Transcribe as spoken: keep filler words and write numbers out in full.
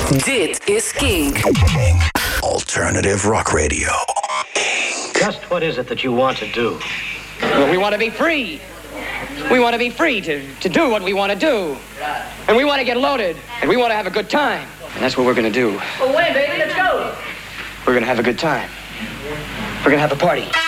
Dit is Kink. Alternative Rock Radio. Just what is it that you want to do? Well, we want to be free. We want to be free to, to do what we want to do. And we want to get loaded. And we want to have a good time. And that's what we're going to do. Well, when, baby? Let's go. We're going to have a good time. We're going to have a party.